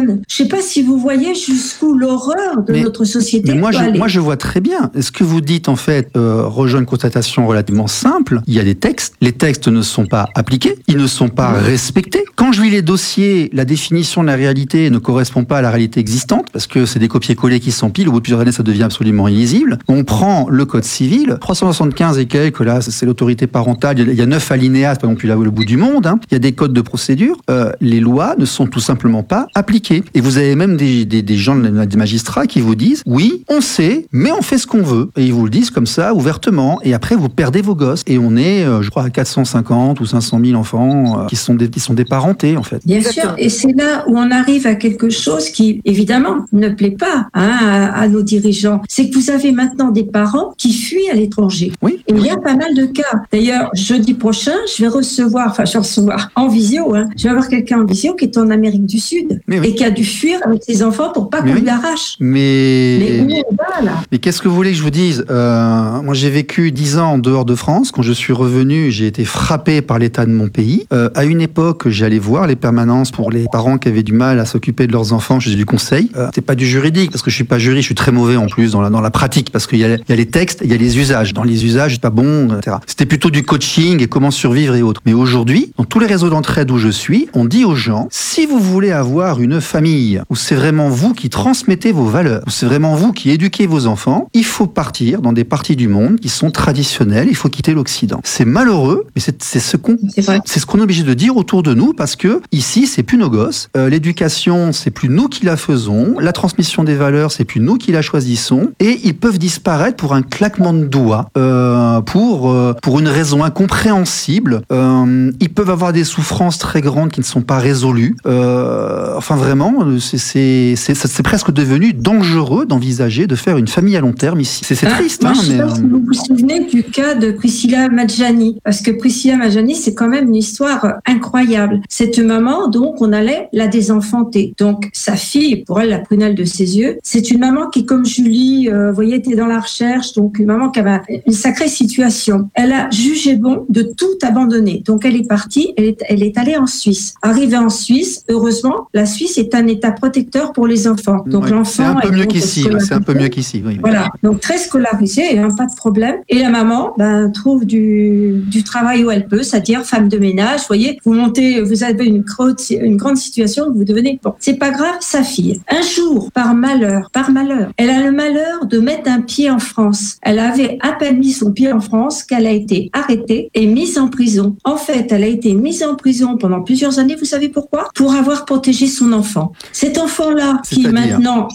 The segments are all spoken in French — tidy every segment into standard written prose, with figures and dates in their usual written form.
jeune. Je ne sais pas si vous voyez jusqu'où l'horreur de notre société mais peut aller. Moi, je vois très bien. Ce que vous dites, en fait, rejoint une constatation relativement simple. Il y a des textes. Les textes ne sont pas appliqués. Ils ne sont pas respectés. Quand je lis les dossiers, la définition de la réalité ne correspond pas à la réalité existante, parce que c'est des copier-coller qui s'empilent. Au bout de plusieurs années, ça devient absolument illisible. On prend le code civil, 375 et quelques, là, c'est l'autorité parentale. Il y a 9 alinéas, c'est pas non plus là le bout du monde. Il y a des codes de procédure. Les lois ne sont tout simplement pas appliquées. Et vous avez même des gens, des magistrats qui vous disent, oui, on sait, mais on fait ce qu'on veut. Et ils vous le disent comme ça, ouvertement. Et après, vous perdez vos gosses. Et on est, je crois, à 450 ou 500 000 enfants qui sont déparentés, en fait. Bien sûr. Et c'est là où on arrive à quelque chose qui, évidemment, ne plaît pas à nos dirigeants. C'est que vous avez maintenant des parents qui fuient à l'étranger. Oui. Et il y a pas mal de cas. D'ailleurs, jeudi prochain, je vais recevoir en visio, je vais avoir quelqu'un en visio qui est en Amérique du Sud et qui a dû fuir avec ses enfants pour pas qu'on lui arrache. Mais où on va, là ? Mais qu'est-ce que vous voulez que je vous dise ? Moi, j'ai vécu 10 ans en dehors de France. Quand je suis revenu, j'ai été frappé par l'état de mon pays. À une époque, j'allais voir les permanences pour les parents qui avaient du mal à s'occuper de leurs enfants. Je faisais du conseil. C'est pas du juridique, parce que je suis pas juriste, je suis très mauvais en plus dans la pratique, parce qu'il y a les textes, il y a les usages. Dans les usages, c'est pas bon, etc. C'était plutôt du coaching et comment survivre et autres. Mais aujourd'hui, dans tous les réseaux d'entraide où je suis, on dit aux gens, si vous voulez avoir une famille où c'est vraiment vous qui transmettez vos valeurs, où c'est vraiment vous qui éduquez vos enfants, il faut partir dans des parties du monde qui sont traditionnelles, il faut quitter l'Occident. C'est malheureux, mais c'est ce qu'on est obligé de dire autour de nous, parce que ici, c'est plus nos gosses. L'éducation, c'est plus nous qui la faisons. La transmission des valeurs, c'est plus nous qui la choisissons. Et ils peuvent disparaître pour un claquement de doigts, pour une raison incompréhensible. Ils peuvent avoir des souffrances très grandes qui ne sont pas résolues. Enfin, vraiment, c'est presque devenu dangereux d'envisager de faire une famille à long terme ici. C'est triste. Moi, je sais pas si vous vous souvenez du cas de Priscilla Majani, parce que Priscilla Majani, c'est quand même une histoire incroyable. Cette maman, donc, on allait la désenfanter. Donc, sa fille, pour elle, la prunelle de ses yeux, c'est une maman qui, comme Julie, vous voyez, était dans la recherche, donc une maman qui avait une sacrée situation. Elle a jugé bon de tout abandonner. Donc, elle est partie, elle est allée en Suisse. Arrivée en Suisse, heureusement, la Suisse est un État protecteur pour les enfants. Donc, l'enfant c'est un peu mieux qu'ici. C'est un peu mieux qu'ici. Oui. Voilà. Donc, très scolarisé, pas de problème. Et la maman, trouve du travail où elle peut, c'est-à-dire femme de ménage. Vous voyez, vous avez une grande situation, vous devenez, c'est pas grave, sa fille. Un jour, par malheur, elle a le malheur de mettre un pied en France. Elle avait à peine mis son pied en France qu'elle a été arrêtée et mise en prison. En fait, elle a été mise en prison pendant plusieurs années. Vous savez pourquoi ? Pour avoir protégé son enfant. Cet enfant-là, qui maintenant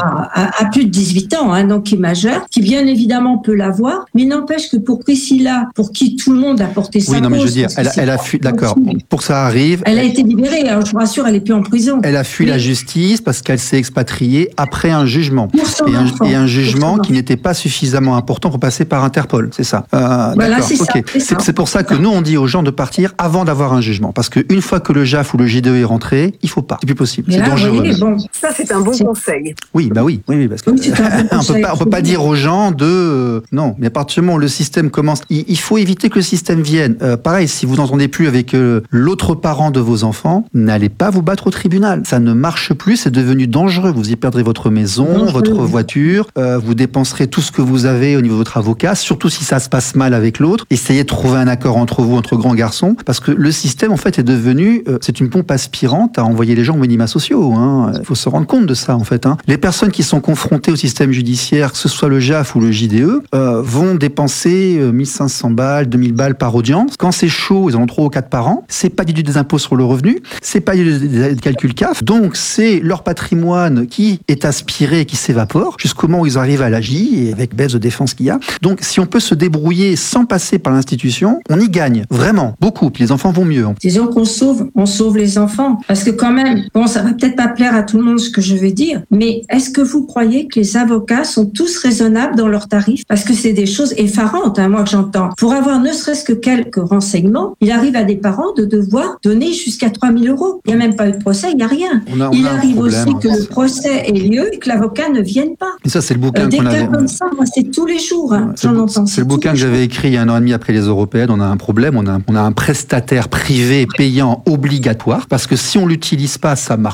a plus de 18 ans, donc qui est majeur, qui bien évidemment peut l'avoir, mais n'empêche que pour Priscilla, pour qui tout le monde a porté sa cause... Oui, non, mais je veux dire, elle a fui, d'accord, pour que ça arrive... Elle a été libérée, alors je vous rassure, elle n'est plus en prison. Elle a fui la justice parce qu'elle s'est expatriée après un jugement. Et un jugement qui n'était pas suffisamment important pour passer par Interpol, c'est ça. Voilà, c'est ça. C'est pour ça que nous, on dit aux gens de partir avant d'avoir un jugement. Parce qu'une fois que le JAF ou le JDE est rentré, il ne faut pas. C'est plus possible. C'est dangereux. Oui, ça, c'est un bon conseil. Oui, parce que on peut pas dire aux gens non, mais à partir du moment où le système commence, il faut éviter que le système vienne. Pareil, si vous n'entendez plus avec l'autre parent de vos enfants, n'allez pas vous battre au tribunal. Ça ne marche plus, c'est devenu dangereux. Vous y perdrez votre maison, votre voiture, vous dépenserez tout ce que vous avez au niveau de votre avocat, surtout si ça se passe mal avec l'autre. Essayez de trouver un accord entre vous, entre grands garçons, parce que le système, en fait, est devenu, c'est une pompe aspirante à envoyer les gens aux minima sociaux. Il faut se rendre compte de ça, en fait. Les personnes qui sont confrontées au système judiciaire, que ce soit le JAF ou le JDE, vont dépenser 1500 balles, 2000 balles par audience. Quand c'est chaud, ils en ont 3 ou 4 par an. C'est pas du tout des impôts sur le revenu, c'est pas des calculs CAF. Donc, c'est leur patrimoine qui est aspiré, qui s'évapore, jusqu'au moment où ils arrivent à l'AJ et avec baisse de défense qu'il y a. Donc, si on peut se débrouiller sans passer par l'institution, on y gagne. Vraiment. Beaucoup. Puis les enfants vont mieux. Disons qu'on sauve les enfants. Parce que quand même, ça va peut-être pas plaire à tout le monde ce que je vais dire, mais est-ce que vous croyez que les avocats sont tous raisonnables dans leurs tarifs? Parce que c'est des choses effarantes, moi que j'entends. Pour avoir ne serait-ce que quelques renseignements, il arrive à des parents de devoir donner jusqu'à 3 000 €. Il n'y a même pas eu de procès, il n'y a rien. Il arrive aussi que le procès ait lieu et que l'avocat ne vienne pas. Et ça, c'est le bouquin qu'on avait. Des cas comme ça, moi, c'est tous les jours. J'en entends. C'est le bouquin que j'avais écrit il y a 1 an et demi après les européennes. On a un problème, on a un prestataire privé payant obligatoire, parce que si on l'utilise pas, ça marche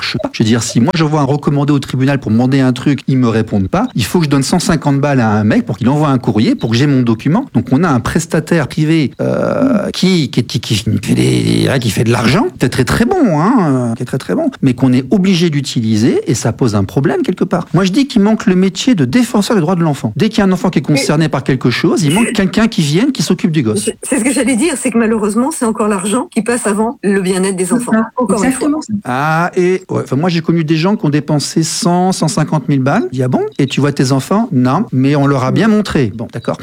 marche pas. Je veux dire, si moi je vois un recommandé au tribunal pour demander un truc, ils me répondent pas, il faut que je donne 150 balles à un mec pour qu'il envoie un courrier pour que j'ai mon document. Donc on a un prestataire privé qui fait de l'argent, qui est très très bon, qui est très très bon, mais qu'on est obligé d'utiliser et ça pose un problème quelque part. Moi je dis qu'il manque le métier de défenseur des droits de l'enfant. Dès qu'il y a un enfant qui est concerné par quelque chose, il manque quelqu'un qui vienne, qui s'occupe du gosse. C'est ce que j'allais dire, c'est que malheureusement c'est encore l'argent qui passe avant le bien-être des enfants. Encore Exactement. une fois. Moi j'ai connu des gens qui ont dépensé 150 000 balles. Il dit, ah bon? Et tu vois tes enfants? Non, mais on leur a bien montré. Bon, d'accord.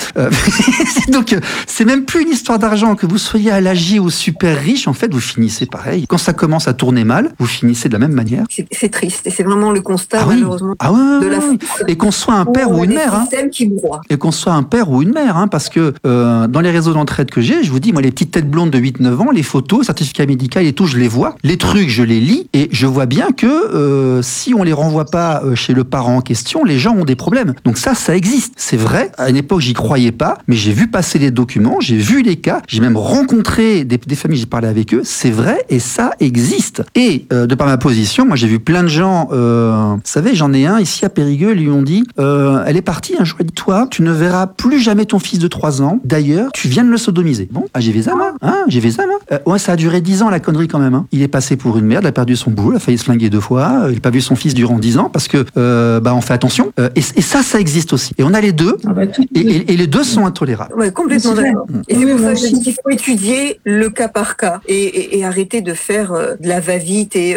Donc, c'est même plus une histoire d'argent. Que vous soyez à l'âgé ou super riche, en fait, vous finissez pareil. Quand ça commence à tourner mal, vous finissez de la même manière. C'est triste. Et c'est vraiment le constat, oui. malheureusement, ouais, de la ouais. Et qu'on soit un père ou une mère. Qui broient. Et qu'on soit un père ou une mère. Parce que dans les réseaux d'entraide que j'ai, je vous dis, moi, les petites têtes blondes de 8-9 ans, les photos, certificats médicaux et tout, je les vois. Les trucs, je les lis. Et je vois bien que si on les renvoie pas chez le parent en question, les gens ont des problèmes. Donc ça existe. C'est vrai. À une époque, j'y croyais pas, mais j'ai vu passer les documents, j'ai vu les cas, j'ai même rencontré des familles, j'ai parlé avec eux. C'est vrai et ça existe. Et de par ma position, moi j'ai vu plein de gens. Vous savez, j'en ai un ici à Périgueux, ils lui ont dit, elle est partie un jour, elle dit, toi, tu ne verras plus jamais ton fils de 3 ans. D'ailleurs, tu viens de le sodomiser. Bon, j'ai fait ça, moi. Ouais, ça a duré 10 ans la connerie quand même. Il est passé pour une merde, il a perdu son boulot, il a failli se flinguer 2 fois, il n'a pas vu son fils durant 10 ans parce que on fait attention. Et ça existe aussi. Et on a les deux. Et les deux sont intolérables. Ouais, complètement d'accord. Et c'est pour ça que je dis qu'il faut étudier le cas par cas et arrêter de faire de la va-vite et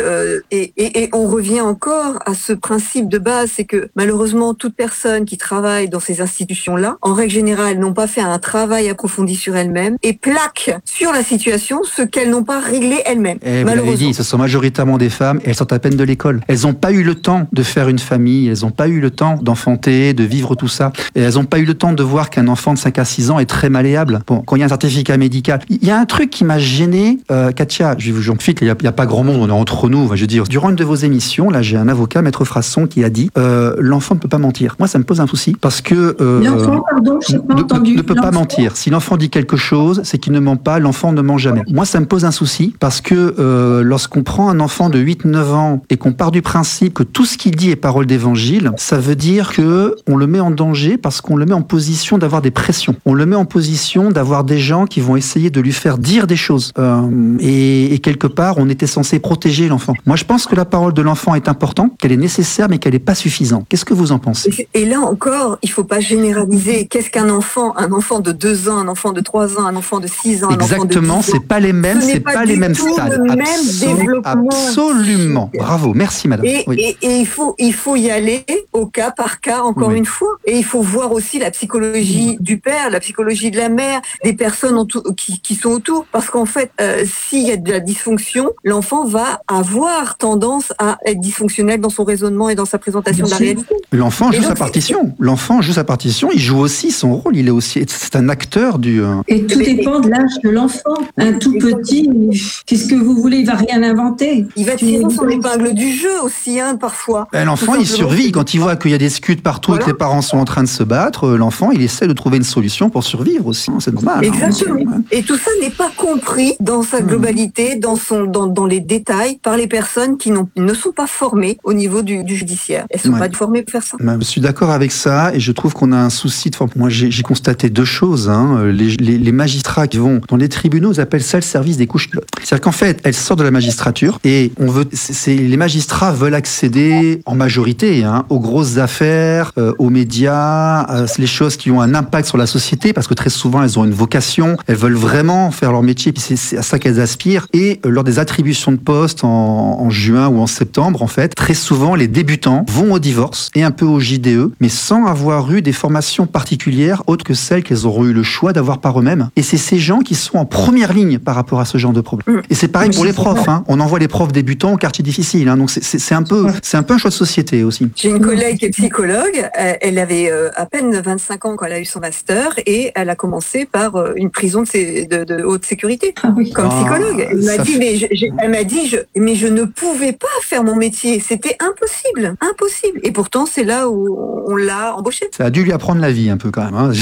on revient encore à ce principe de base, c'est que malheureusement toute personne qui travaille dans ces institutions-là, en règle générale, n'ont pas fait un travail approfondi sur elles-mêmes et plaquent sur la situation ce qu'elles n'ont pas réglé elles-mêmes. Et vous l'avez dit, ce sont majoritairement des femmes et elles sortent à peine de l'école. Elles n'ont pas eu le temps de faire une famille, elles n'ont pas eu le temps d'enfanter, de vivre tout ça. Et elles n'ont pas eu le temps de voir qu'un enfant de 5 à 6 ans est très malléable. Bon, quand il y a un certificat médical, il y a un truc qui m'a gêné, Katia, j'en profite, il n'y a pas grand monde, on est entre nous, je veux dire, durant une de vos émissions, là j'ai un avocat, Maître Frasson, qui a dit l'enfant ne peut pas mentir. Moi ça me pose un souci, parce que l'enfant, pardon, je n'ai pas entendu. Ne peut pas mentir. Si l'enfant dit quelque chose, c'est qu'il ne ment pas, l'enfant ne ment jamais. Moi ça me pose un souci, parce que lorsqu'on prend un enfant de 8-9 ans et qu'on part du principe que tout ce qu'il dit est parole d'évangile, ça veut dire que on le met en danger parce qu'on le met en position d'avoir des pressions. On le met en position d'avoir des gens qui vont essayer de lui faire dire des choses. Et quelque part, on était censé protéger l'enfant. Moi, je pense que la parole de l'enfant est importante, qu'elle est nécessaire, mais qu'elle n'est pas suffisante. Qu'est-ce que vous en pensez? Et là encore, il ne faut pas généraliser. Qu'est-ce qu'un enfant? Un enfant de 2 ans, un enfant de 3 ans, un enfant de 6 ans, un Exactement, enfant de 10 ans. c'est pas les mêmes, c'est pas les mêmes stades. Le même développement. Absolument. Bravo, merci madame. Et il faut y aller au cas par cas, encore une fois. Et il faut voir aussi la psychologie du père, la psychologie de la mère, des personnes qui sont autour. Parce qu'en fait, s'il y a de la dysfonction, l'enfant va avoir tendance à être dysfonctionnel dans son raisonnement et dans sa présentation de la réalité. L'enfant joue sa partition. L'enfant joue sa partition, il joue aussi son rôle. Il est aussi, c'est un acteur du. Et tout dépend de l'âge de l'enfant. Un tout petit, qu'est-ce que vous voulez? Il va rien inventer. Il va tirer son épingle du jeu aussi, parfois. L'enfant, il survit quand il voit qu'il y a des scuds partout et que les parents sont en train de se battre. L'enfant, il essaie de trouver une solution pour survivre aussi. C'est normal. Exactement. Et tout ça n'est pas compris dans sa globalité, dans les détails, par les personnes qui ne sont pas formées au niveau du judiciaire. Elles ne sont pas formées pour faire ça. Je suis d'accord avec ça et je trouve qu'on a un souci de forme. Moi, j'ai constaté 2 choses. Les magistrats qui vont dans les tribunaux, ils appellent ça le service des couches culottes. C'est-à-dire qu'en fait, elles sortent de la magistrature et les magistrats veulent accéder en majorité aux grosses affaires, aux médias, les choses qui ont un impact sur la société parce que très souvent, elles ont une vocation, elles veulent vraiment faire leur métier puis c'est à ça qu'elles aspirent. Et lors des attributions de poste en juin ou en septembre, en fait, très souvent, les débutants vont au divorce et un peu au JDE, mais sans avoir eu des formations particulières autres que celles qu'elles auront eu le choix d'avoir par eux-mêmes. Et c'est ces gens qui sont en première ligne par rapport à ce genre de problème. Et c'est pareil pour les profs. On envoie les profs débutants au quartier difficile. Donc c'est un peu un choix de société aussi. J'ai une collègue collègue qui est psychologue, elle avait à peine 25 ans quand elle a eu son master et elle a commencé par une prison de haute sécurité comme psychologue. Elle m'a dit, mais je ne pouvais pas faire mon métier. C'était impossible. Et pourtant, c'est là où on l'a embauché. Ça a dû lui apprendre la vie un peu quand même. Hein.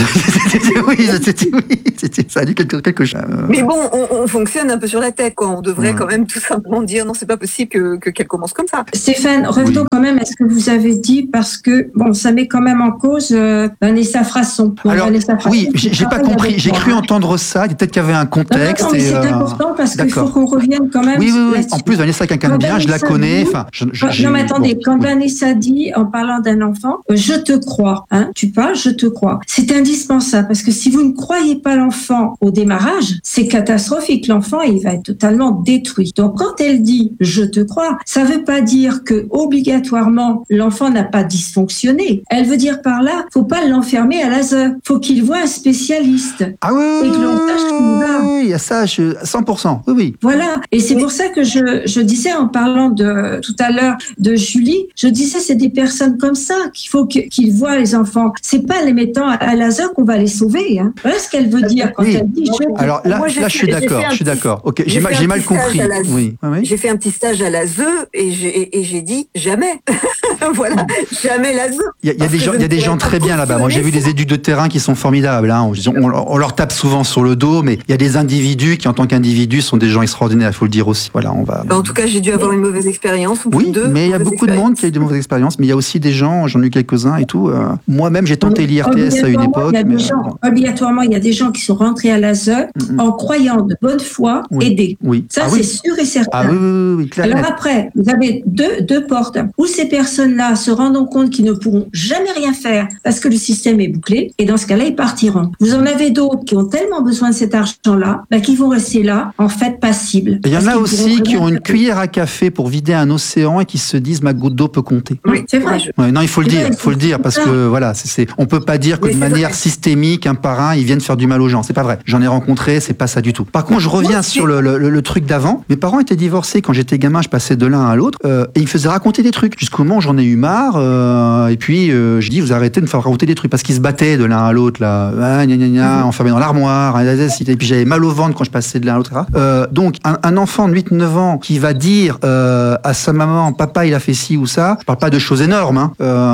Ça a dû quelque chose. Mais bon, on fonctionne un peu sur la tête, quoi. On devrait quand même tout simplement dire non, c'est pas possible qu'elle commence comme ça. Stéphane, revenons quand même à ce que vous avez dit parce que bon, ça met quand même en cause Vanessa Frasson. Alors oui, j'ai pas compris. J'ai cru entendre ça. Peut-être qu'il y avait un contexte. Non, mais c'est important parce qu'il faut qu'on revienne quand même. Oui. En plus, Vanessa, quelqu'un de bien, je la connais. Non, mais attendez, quand Vanessa dit en parlant d'un enfant, je te crois. Tu parles, je te crois. C'est indispensable parce que si vous ne croyez pas l'enfant au démarrage, c'est catastrophique. L'enfant, il va être totalement détruit. Donc, quand elle dit je te crois, ça veut pas dire que obligatoirement l'enfant n'a pas dysfonctionné. Elle veut dire par là, faut pas l'enfermer à l'ASE. Faut qu'il voit un spécialiste. Ah oui, et que l'on sache qu'il va. Oui, il y a ça, 100%. Oui. Voilà. Et c'est pour ça que je disais en parlant de tout à l'heure de Julie, je disais c'est des personnes comme ça qu'il faut qu'ils voient les enfants. C'est pas les mettant à l'ASE qu'on va les sauver. Voilà ce qu'elle veut dire quand elle dit. Alors là, je suis d'accord. Ok, j'ai mal compris. Oui. J'ai fait un petit stage à l'ASE et j'ai dit jamais. Voilà, jamais l'ASE. Il y a des gens très bien là-bas. Moi, j'ai vu des éducs de terrain qui sont formidables. Hein. On leur tape souvent sur le dos, mais il y a des individus qui, en tant qu'individus, sont des gens extraordinaires. Il faut le dire aussi. Voilà, en tout cas, j'ai dû avoir une mauvaise expérience. Oui, mais il y a beaucoup de monde qui a eu de mauvaises expériences. Mais il y a aussi des gens, j'en ai eu quelques-uns et tout. Moi-même, j'ai tenté l'IRTS à une époque. Obligatoirement, il y a des gens qui sont rentrés à l'ASE en croyant de bonne foi aider. Oui. Ça, c'est sûr et certain. Ah oui, clairement. Alors après, vous avez deux portes où ces personnes-là se rendent compte qu'ils ne pourront jamais rien faire parce que le système est bouclé. Et dans ce cas-là, ils partiront. Vous en avez d'autres qui ont tellement besoin de cet argent-là, qui vont rester là, en fait, passibles. Il y en a aussi qui ont une cuillère à café pour vider un océan et qui se disent ma goutte d'eau peut compter. Oui, c'est vrai. Non, il faut le dire parce que voilà, on peut pas dire que de manière systémique, un par un, ils viennent faire du mal aux gens. C'est pas vrai. J'en ai rencontré, c'est pas ça du tout. Par contre, je reviens sur le truc d'avant. Mes parents étaient divorcés quand j'étais gamin, je passais de l'un à l'autre et ils me faisaient raconter des trucs. Jusqu'au moment où j'en ai eu marre et puis je dis vous arrêtez de me faire raconter des trucs parce qu'ils se battaient de l'un à l'autre là, enfermés dans l'armoire. Et puis j'avais mal au ventre quand je passais de l'un à l'autre. Donc un enfant de 8-9 ans qui va dire à sa maman papa il a fait ci ou ça, je parle pas de choses énormes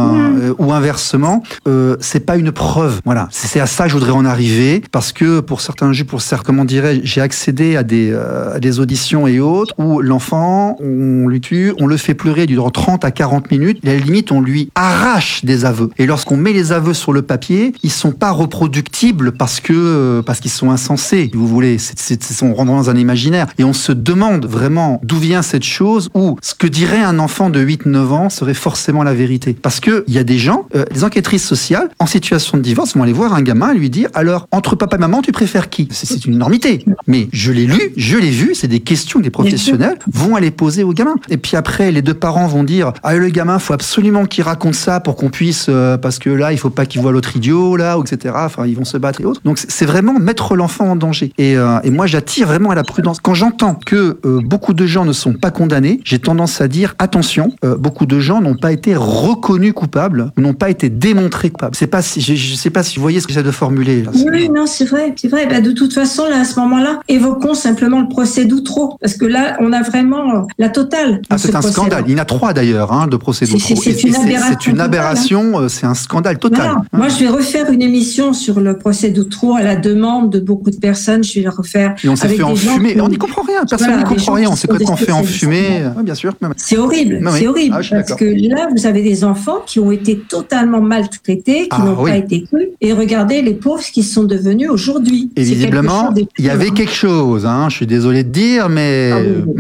ou inversement, c'est pas une preuve. Voilà, c'est à ça que je voudrais en arriver parce que pour certains comment dirais-je, j'ai accédé à des auditions et autres où l'enfant on lui tue, on le fait pleurer durant 30 à 40 minutes et à la limite on lui arrache des aveux et lorsqu'on met les aveux sur le papier ils sont pas reproductibles parce qu'ils sont insensés, si vous voulez, on rentre dans un imaginaire et on se demande vraiment d'où vient cette chose où ce que dirait un enfant de 8-9 ans serait forcément la vérité. Parce que il y a des gens, des enquêtrices sociales en situation de divorce vont aller voir un gamin et lui dire alors entre papa et maman tu préfères qui? C'est une énormité. Mais je l'ai lu, je l'ai vu, c'est des questions que des professionnels vont aller poser au gamin. Et puis après les deux parents vont dire le gamin faut absolument qu'il raconte ça pour qu'on puisse parce que là il faut pas qu'il voit l'autre idiot là ou etc. Enfin ils vont se battre et autres. Donc c'est vraiment mettre l'enfant en danger. Et moi j'attire vraiment à la prudence. Quand j'entends que beaucoup de gens ne sont pas condamnés, j'ai tendance à dire attention, beaucoup de gens n'ont pas été reconnus coupables, n'ont pas été démontrés coupables. Je sais pas si vous voyez ce que j'essaie de formuler. Là. Oui, non, c'est vrai. De toute façon, là, à ce moment-là, évoquons simplement le procès d'Outreau, parce que là, on a vraiment la totale. C'est un scandale. Il y en a 3 d'ailleurs, de procès d'Outreau. C'est une aberration. C'est un scandale total. Voilà. Moi, je vais refaire une émission sur le procès d'Outreau à la demande de beaucoup de personnes. Je vais la refaire. Et on s'est fait enfumer. On n'y comprend rien. Personne n'y comprend rien. On s'est complètement fait enfumer. Oui, bien sûr. C'est horrible. C'est horrible. Parce que là, vous avez des enfants qui ont été totalement maltraités, qui n'ont pas été crus. Et regardez les pauvres qui sont devenus aujourd'hui. Et visiblement, il y avait quelque chose. Je suis désolé de dire, mais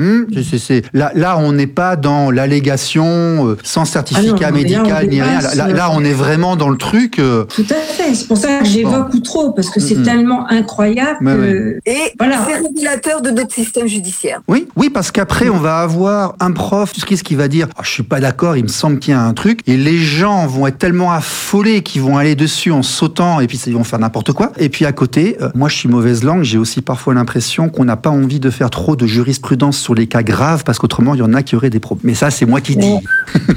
là, on n'est pas dans l'allégation sans certificat médical ni rien. Là, on est vraiment dans le truc. Tout à fait. C'est pour ça que j'évoque Outreau, parce que c'est tellement incroyable. Et c'est révélateur de notre système judiciaire. Oui, parce qu'après, on va avoir un prof qui va dire je suis pas d'accord, il me semble qu'il y a un truc. Et les gens vont être tellement affolés qu'ils vont aller dessus en sautant et puis ils vont faire n'importe quoi. Et puis à côté, moi je suis mauvaise langue, j'ai aussi parfois l'impression qu'on n'a pas envie de faire trop de jurisprudence sur les cas graves parce qu'autrement il y en a qui auraient des problèmes. Mais ça c'est moi qui dis.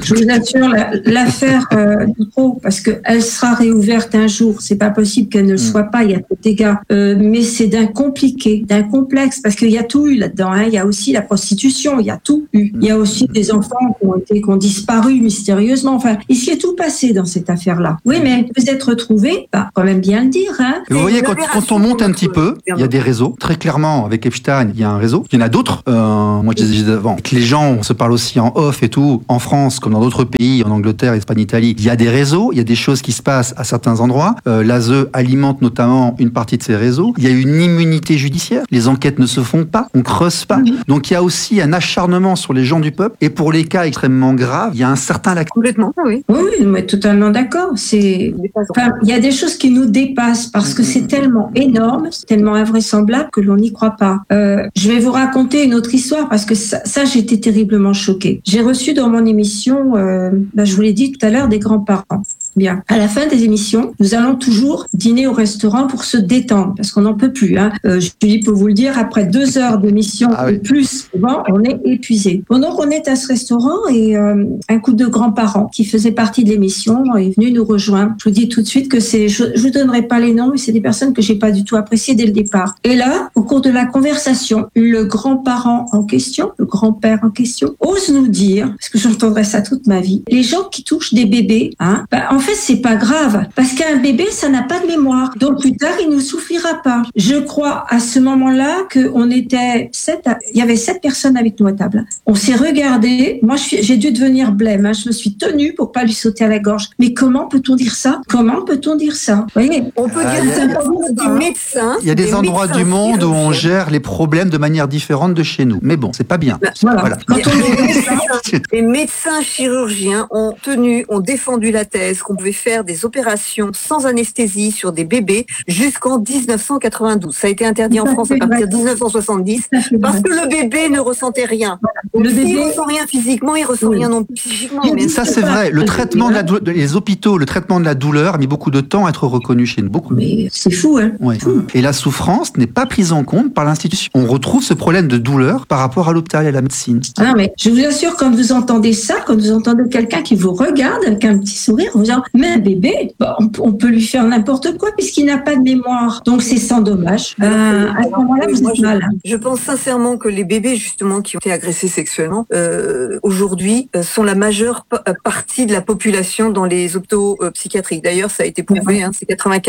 Je vous assure, l'affaire Dutroux, parce qu'elle sera réouverte un jour, c'est pas possible qu'elle ne le soit pas, il y a peu de dégâts, mais c'est d'un compliqué, d'un complexe, parce qu'il y a tout eu là-dedans, hein. Il y a aussi la prostitution, il y a tout eu. Il y a aussi des enfants qui ont disparu mystérieusement, enfin, il s'y est tout passé dans cette affaire-là. Oui, mais vous êtes retrouvés, quand même bien le dire, hein. Vous voyez, quand on monte un petit peu, il y a des réseaux. Très clairement, avec Epstein, il y a un réseau. Il y en a d'autres. Moi, je disais avant, les gens, on se parle aussi en off et tout, en France, comme dans d'autres pays, en Angleterre, Espagne, Italie. Il y a des réseaux, il y a des choses qui se passent à certains endroits. L'ASE alimente notamment une partie de ces réseaux. Il y a une immunité judiciaire. Les enquêtes ne se font pas, on creuse pas. Donc, il y a aussi un acharnement sur les gens du peuple. Et pour les cas extrêmement graves, il y a un certain lac. Complètement, oui. Oui, mais totalement d'accord. Il y a des choses qui nous dépassent parce que c'est tellement énorme, c'est tellement invraisemblable que l'on n'y croit pas. Je vais vous raconter une autre histoire parce que ça j'ai été terriblement choquée. J'ai reçu dans mon émission, je vous l'ai dit tout à l'heure, des grands-parents. Bien. À la fin des émissions, nous allons toujours dîner au restaurant pour se détendre parce qu'on n'en peut plus. Hein. Julie peut vous le dire, après 2 heures d'émission et plus, souvent, on est épuisé. Bon, donc on est à ce restaurant et un couple de grands-parents qui faisait partie de l'émission est venu nous rejoindre. Je vous dis tout de suite que je vous donnerai pas les noms, mais c'est des personnes que j'ai pas du tout appréciées dès le départ. Et là, au cours de la conversation, le grand-parent en question, le grand-père en question, ose nous dire, parce que j'entendrai ça toute ma vie, les gens qui touchent des bébés, en fait, c'est pas grave, parce qu'un bébé, ça n'a pas de mémoire. Donc plus tard, il ne souffrira pas. Je crois à ce moment-là qu'on était il y avait 7 personnes avec nous à table. On s'est regardé. Moi, j'ai dû devenir blême. Je me suis tenue pour pas lui sauter à la gorge. Mais comment peut-on dire ça? Comment peut-on dire ça? Vous voyez, on peut dire simplement des médecins. Il y a des endroits du monde où on gère les problèmes de manière différente de chez nous. Mais bon, c'est pas bien. Voilà. Quand les médecins chirurgiens ont défendu la thèse qu'on pouvait faire des opérations sans anesthésie sur des bébés jusqu'en 1992. Ça a été interdit en France à partir de 1970 parce que le bébé ne ressentait rien. Donc, s'il ne ressent rien physiquement, il ne ressent rien non plus psychiquement. Mais ça, c'est vrai. Le traitement les hôpitaux, le traitement de la douleur a mis beaucoup de temps à être reconnu chez nous. Beaucoup. Mais c'est fou, hein. Ouais. Et la souffrance n'est pas prise en compte par l'institution. On retrouve ce problème de douleur par rapport à l'hôpital et à la médecine. Non, mais je vous assure, quand vous entendez ça, quand vous entendez quelqu'un qui vous regarde avec un petit sourire, vous disant, mais un bébé, on peut lui faire n'importe quoi puisqu'il n'a pas de mémoire. Donc c'est sans dommage. À ce moment-là, vous êtes mal. Je pense sincèrement que les bébés, justement, qui ont été agressés sexuellement, aujourd'hui, sont la majeure partie de la population dans les hôpitaux psychiatriques. D'ailleurs, ça a été prouvé, c'est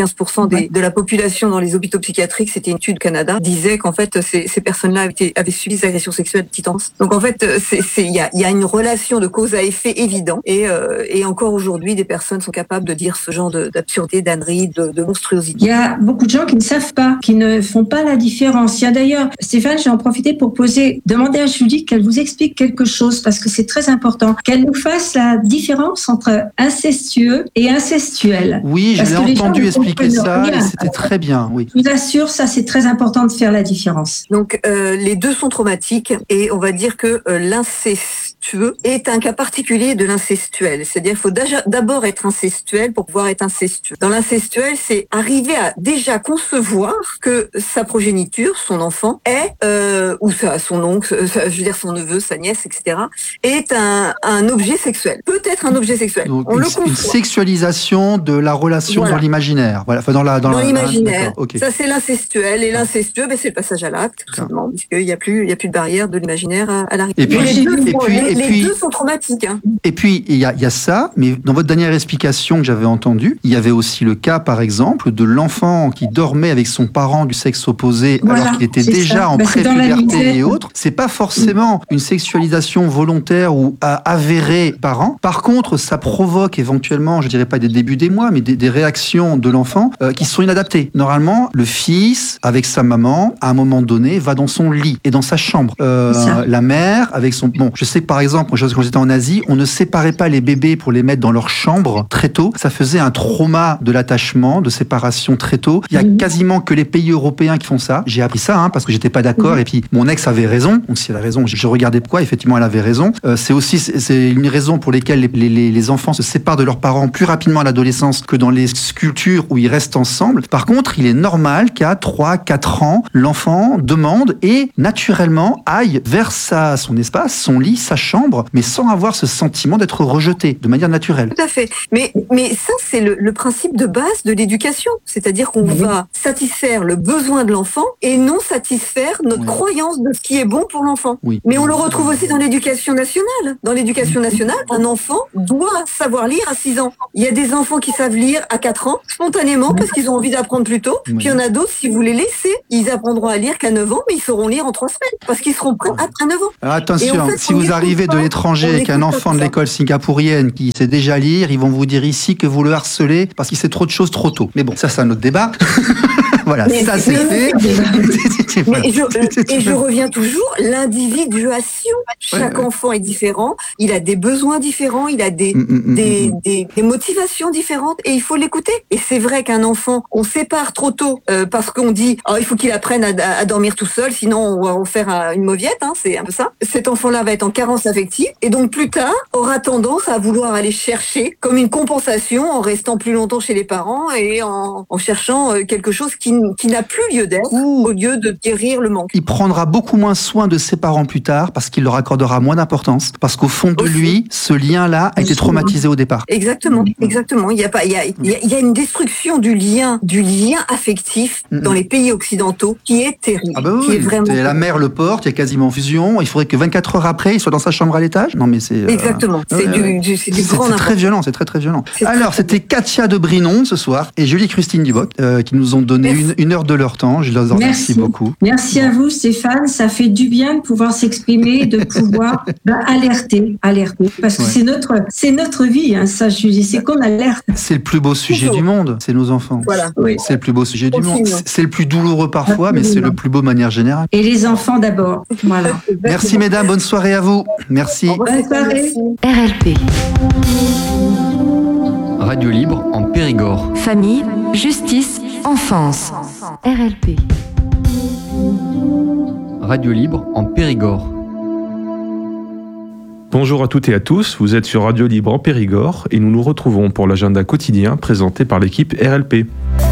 95% de la population dans les hôpitaux psychiatriques, c'était une étude au Canada, disait qu'en fait, ces personnes-là avaient subi des agressions sexuelles de petite enfance. Donc en fait, il y a une relation de cause à effet évident et encore aujourd'hui, des personnes sont capables de dire ce genre d'absurdité, d'ânerie, de monstruosité. Il y a beaucoup de gens qui ne savent pas, qui ne font pas la différence. Il y a d'ailleurs, Stéphane, j'ai en profité pour demander à Julie qu'elle vous explique quelque chose parce que c'est très important, qu'elle nous fasse la différence entre incestueux et incestuel. Oui, je l'ai entendu expliquer ça et c'était très bien, oui. Je vous assure, ça c'est très important de faire la différence. Donc les deux sont traumatiques et on va dire que l'incestueux est un cas particulier de l'incestuel. C'est-à-dire qu'il faut d'abord être incestuel pour pouvoir être incestueux. Dans l'incestuel, c'est arriver à déjà concevoir que sa progéniture, son enfant, ou son oncle, je veux dire son neveu, sa nièce, etc., est un objet sexuel. Peut-être un objet sexuel. Donc, on le conçoit. Une sexualisation de la relation dans l'imaginaire. Voilà. Enfin, dans l'imaginaire. Okay. Ça, c'est l'incestuel. Et l'incestueux, c'est le passage à l'acte, tout simplement, puisqu'il n'y a plus de barrière de l'imaginaire à l'arrivée. Et puis, les deux sont traumatiques. Et puis, il y a ça, mais dans votre dernière explication que j'avais entendue, il y avait aussi le cas, par exemple, de l'enfant qui dormait avec son parent du sexe opposé alors qu'il était déjà en pré-puberté et autres. C'est pas forcément une sexualisation volontaire ou avérée parent. Par contre, ça provoque éventuellement, je dirais pas des débuts d'émoi, mais des réactions de l'enfant qui sont inadaptées. Normalement, le fils, avec sa maman, à un moment donné, va dans son lit et dans sa chambre. La mère, avec son... Bon, je sais que par exemple, quand j'étais en Asie, on ne séparait pas les bébés pour les mettre dans leur chambre très tôt. Ça faisait un trauma de l'attachement, de séparation très tôt. Il y a quasiment que les pays européens qui font ça. J'ai appris ça parce que j'étais pas d'accord et puis mon ex avait raison. Donc si elle a raison, je regardais pourquoi. Effectivement, elle avait raison. C'est une raison pour lesquelles les enfants se séparent de leurs parents plus rapidement à l'adolescence que dans les cultures où ils restent ensemble. Par contre, il est normal qu'à 3-4 ans, l'enfant demande et naturellement aille vers son espace, son lit, sa chambre chambre, mais sans avoir ce sentiment d'être rejeté de manière naturelle. Tout à fait. Mais ça, c'est le principe de base de l'éducation. C'est-à-dire qu'on va satisfaire le besoin de l'enfant et non satisfaire notre croyance de ce qui est bon pour l'enfant. Oui. Mais on le retrouve aussi dans l'éducation nationale. Dans l'éducation nationale, un enfant doit savoir lire à 6 ans. Il y a des enfants qui savent lire à 4 ans, spontanément, parce qu'ils ont envie d'apprendre plus tôt. Puis il y en a d'autres, si vous les laissez, ils apprendront à lire qu'à 9 ans, mais ils sauront lire en 3 semaines, parce qu'ils seront prêts après 9 ans. Alors attention, en fait, si vous arrivez de l'étranger avec un enfant de l'école singapourienne qui sait déjà lire, ils vont vous dire ici que vous le harcelez parce qu'il sait trop de choses trop tôt. Mais bon, ça c'est un autre débat. Voilà, Mais ça c'est fait. Mais je reviens toujours, l'individuation. Chaque enfant est différent, il a des besoins différents, il a des motivations différentes et il faut l'écouter. Et c'est vrai qu'un enfant, on sépare trop tôt parce qu'on dit il faut qu'il apprenne à dormir tout seul, sinon on va en faire une mauviette, c'est un peu ça. Cet enfant-là va être en carence affective et donc plus tard aura tendance à vouloir aller chercher comme une compensation en restant plus longtemps chez les parents et en cherchant quelque chose qui n'a plus lieu d'être au lieu de guérir le manque. Il prendra beaucoup moins soin de ses parents plus tard parce qu'il leur accordera moins d'importance. Parce qu'au fond de lui, ce lien-là a été traumatisé au départ. Exactement. Il y a une destruction du lien affectif dans les pays occidentaux qui est terrible. Ah bah oui, qui est vraiment la mère le porte, il y a quasiment fusion. Il faudrait que 24 heures après, il soit dans sa chambre à l'étage. Non mais c'est exactement. C'est du grand. C'est très violent. C'est très très violent. Alors c'était Katia de Brinon ce soir et Julie-Christine Duboc qui nous ont donné une heure de leur temps. Je les en remercie beaucoup. Merci à vous Stéphane. Ça fait du bien de pouvoir s'exprimer, de pouvoir alerter, parce que c'est notre vie, ça Julie, c'est qu'on alerte. C'est le plus beau sujet du monde, c'est nos enfants. Voilà. Oui. C'est le plus beau sujet du monde. C'est le plus douloureux parfois, mais c'est le plus beau de manière générale. Et les enfants d'abord. Voilà. Merci mesdames, bonne soirée à vous. Merci. Bonne soirée. RLP. Radio Libre en Périgord. Famille, justice, enfance. RLP. Radio Libre en Périgord. Bonjour à toutes et à tous, vous êtes sur Radio Libre en Périgord et nous nous retrouvons pour l'agenda quotidien présenté par l'équipe RLP.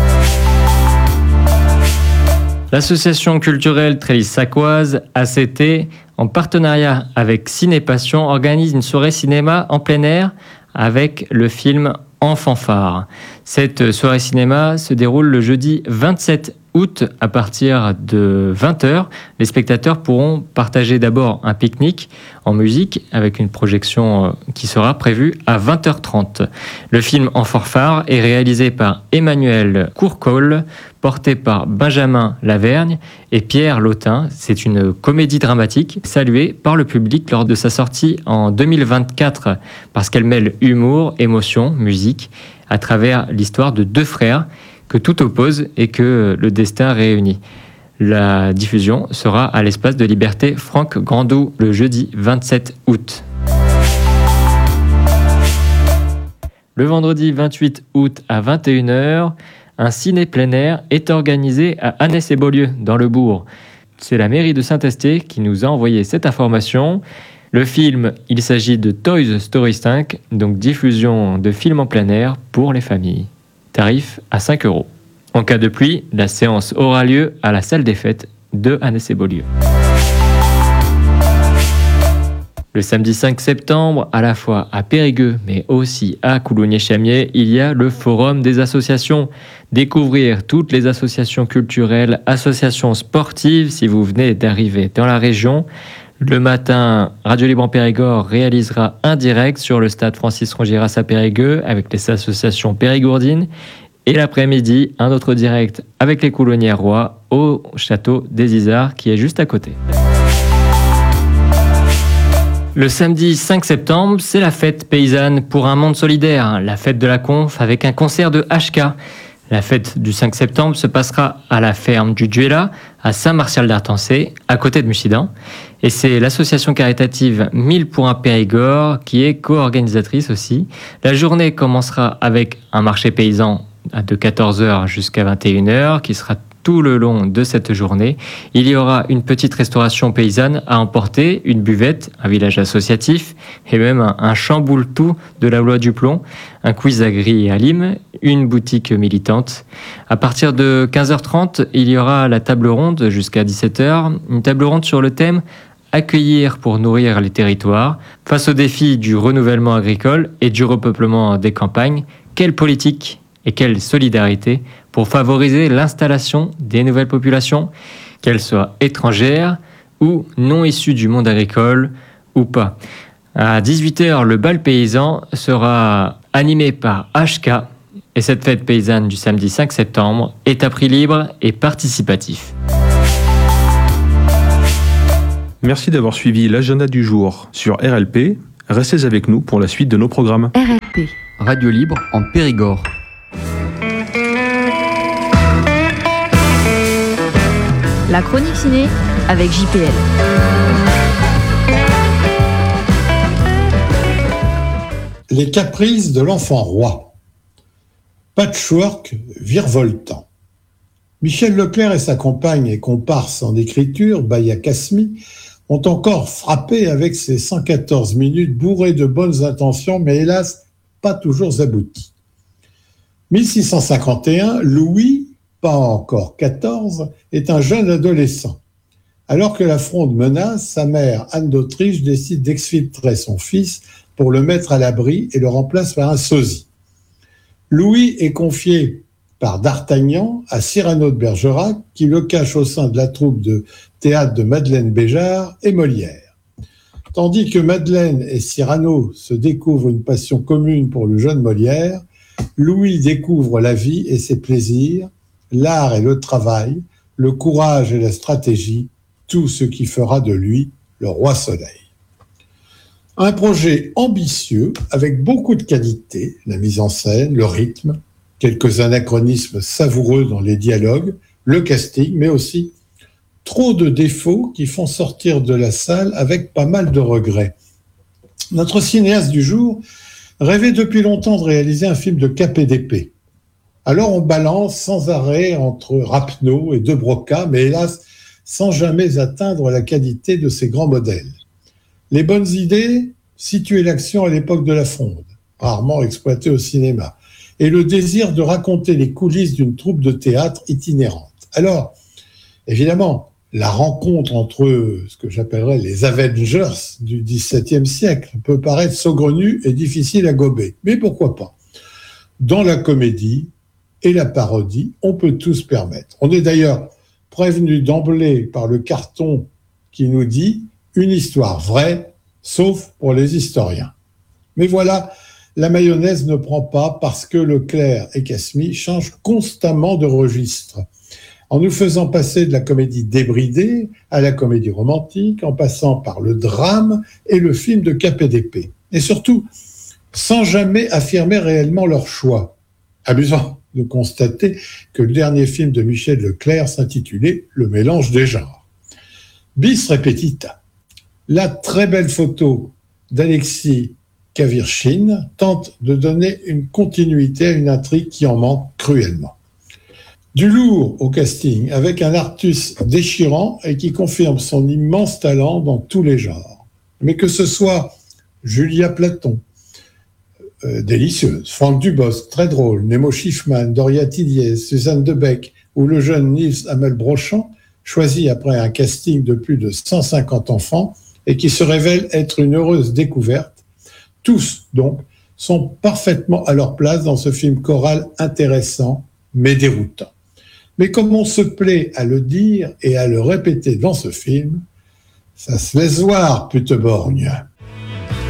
L'association culturelle Trélisse-Saccoise, ACT, en partenariat avec Ciné Passion, organise une soirée cinéma en plein air avec le film En fanfare. Cette soirée cinéma se déroule le jeudi 27 août à partir de 20h. Les spectateurs pourront partager d'abord un pique-nique en musique avec une projection qui sera prévue à 20h30. Le film En fanfare est réalisé par Emmanuel Courcol, porté par Benjamin Lavergne et Pierre Lautin. C'est une comédie dramatique saluée par le public lors de sa sortie en 2024 parce qu'elle mêle humour, émotion, musique à travers l'histoire de 2 frères que tout oppose et que le destin réunit. La diffusion sera à l'espace de Liberté Franck Grandou le jeudi 27 août. Le vendredi 28 août à 21h, un ciné plein air est organisé à Annès-et-Beaulieu, dans le Bourg. C'est la mairie de Saint-Estier qui nous a envoyé cette information. Le film, il s'agit de Toy Story 5, donc diffusion de films en plein air pour les familles. Tarif à 5 €. En cas de pluie, la séance aura lieu à la salle des fêtes de Annès-et-Beaulieu. Le samedi 5 septembre, à la fois à Périgueux, mais aussi à Coulommiers-Chamiers, il y a le Forum des associations. Découvrir toutes les associations culturelles, associations sportives, si vous venez d'arriver dans la région. Le matin, Radio Libre en Périgord réalisera un direct sur le stade Francis Rongiras à Périgueux avec les associations périgourdines. Et l'après-midi, un autre direct avec les Coulonnières-Rois au château des Isards qui est juste à côté. Le samedi 5 septembre, c'est la fête paysanne pour un monde solidaire, la fête de la Conf avec un concert de HK. La fête du 5 septembre se passera à la ferme du Duella, à Saint-Martial-d'Artancé, à côté de Mussidan. Et c'est l'association caritative 1000 pour un Périgord qui est co-organisatrice aussi. La journée commencera avec un marché paysan de 14h jusqu'à 21h qui sera tout le long de cette journée. Il y aura une petite restauration paysanne à emporter, une buvette, un village associatif et même un chamboule-tout de la loi du plomb, un quiz à gris et à lime, une boutique militante. À partir de 15h30, il y aura la table ronde jusqu'à 17h, une table ronde sur le thème « accueillir pour nourrir les territoires. Face aux défis du renouvellement agricole et du repeuplement des campagnes, quelle politique et quelle solidarité pour favoriser l'installation des nouvelles populations, qu'elles soient étrangères ou non issues du monde agricole ou pas. À 18h, le bal paysan sera animé par HK et cette fête paysanne du samedi 5 septembre est à prix libre et participatif. Merci d'avoir suivi l'agenda du jour sur RLP. Restez avec nous pour la suite de nos programmes. RLP. Radio libre en Périgord. La chronique ciné avec JPL. Les caprices de l'enfant roi. Patchwork virevoltant. Michel Leclerc et sa compagne et comparse en écriture, Baya Kasmi, ont encore frappé avec ses 114 minutes bourrées de bonnes intentions, mais hélas, pas toujours abouties. 1651, Louis, pas encore 14, est un jeune adolescent. Alors que la Fronde menace, sa mère, Anne d'Autriche, décide d'exfiltrer son fils pour le mettre à l'abri et le remplace par un sosie. Louis est confié par D'Artagnan à Cyrano de Bergerac, qui le cache au sein de la troupe de théâtre de Madeleine Béjart et Molière. Tandis que Madeleine et Cyrano se découvrent une passion commune pour le jeune Molière, Louis découvre la vie et ses plaisirs, l'art et le travail, le courage et la stratégie, tout ce qui fera de lui le roi soleil. Un projet ambitieux avec beaucoup de qualité, la mise en scène, le rythme, quelques anachronismes savoureux dans les dialogues, le casting, mais aussi trop de défauts qui font sortir de la salle avec pas mal de regrets. Notre cinéaste du jour rêvait depuis longtemps de réaliser un film de cap et d'épée. Alors on balance sans arrêt entre Rapneau et De Broca, mais hélas, sans jamais atteindre la qualité de ces grands modèles. Les bonnes idées, situer l'action à l'époque de la Fronde, rarement exploitée au cinéma, et le désir de raconter les coulisses d'une troupe de théâtre itinérante. Alors, évidemment, la rencontre entre ce que j'appellerais les Avengers du XVIIe siècle peut paraître saugrenue et difficile à gober, mais pourquoi pas ? Dans la comédie et la parodie, on peut tout se permettre. On est d'ailleurs prévenu d'emblée par le carton qui nous dit « une histoire vraie, sauf pour les historiens ». Mais voilà, la mayonnaise ne prend pas parce que Leclerc et Kasmi changent constamment de registre, en nous faisant passer de la comédie débridée à la comédie romantique, en passant par le drame et le film de cap et d'épée. Et surtout, sans jamais affirmer réellement leur choix. Amusant de constater que le dernier film de Michel Leclerc s'intitulait « Le mélange des genres ». Bis repetita. La très belle photo d'Alexis Kavirchine tente de donner une continuité à une intrigue qui en manque cruellement. Du lourd au casting, avec un Artus déchirant et qui confirme son immense talent dans tous les genres. Mais que ce soit Julia Platon, délicieuse, Franck Dubosc, très drôle, Nemo Schiffman, Doria Tilliez, Suzanne Debec ou le jeune Nils Hamel-Brochant, choisi après un casting de plus de 150 enfants et qui se révèle être une heureuse découverte, tous, donc, sont parfaitement à leur place dans ce film choral intéressant, mais déroutant. Mais comme on se plaît à le dire et à le répéter dans ce film, ça se laisse voir, pute borgne.